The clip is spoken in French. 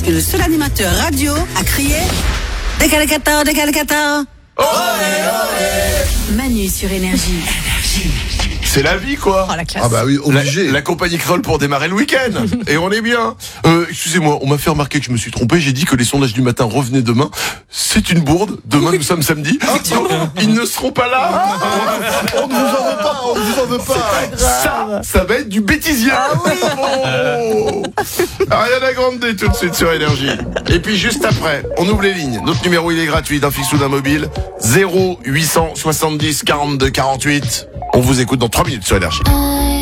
parce que le seul animateur radio a crié décalé 14, décalé 14. Manu sur Énergie. C'est la vie, quoi. Oh, la classe. Ah bah oui, obligé. La compagnie Kroll pour démarrer le week-end. Et on est bien. Excusez-moi, on m'a fait remarquer que je me suis trompé. J'ai dit que les sondages du matin revenaient demain. C'est une bourde. Demain, nous sommes samedi. Donc, ils ne seront pas là. On ne vous en veut pas. Ça va être du bêtisier. Ariana Grande tout de suite sur Énergie. Et puis juste après, on ouvre les lignes. Notre numéro, il est gratuit, d'un fixe ou d'un mobile. 0870 42 48. On vous écoute dans 3 minutes sur Énergie.